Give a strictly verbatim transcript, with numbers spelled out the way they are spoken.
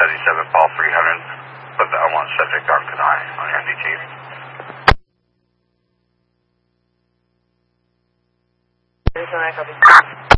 seventy-seven, Paul three hundred, put the unwanted subject on tonight on your N D T. Arizona, copy.